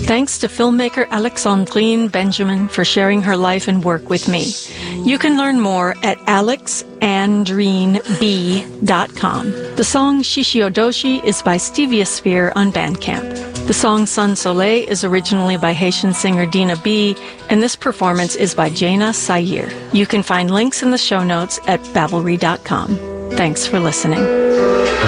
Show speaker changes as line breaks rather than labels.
Thanks to filmmaker Alexandrine Benjamin for sharing her life and work with me. You can learn more at alexandrineb.com. The song Shishiodoshi is by Stevia Sphere on Bandcamp. The song Sun Soleil is originally by Haitian singer Dina B, and this performance is by Jaina Sayir. You can find links in the show notes at babbelry.com. Thanks for listening.